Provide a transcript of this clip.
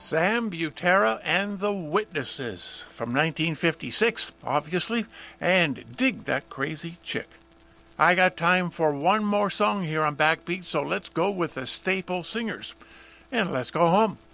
Sam Butera and the Witnesses from 1956, obviously, and Dig That Crazy Chick. I got time for one more song here on Backbeat, so let's go with the Staple Singers. And let's go home.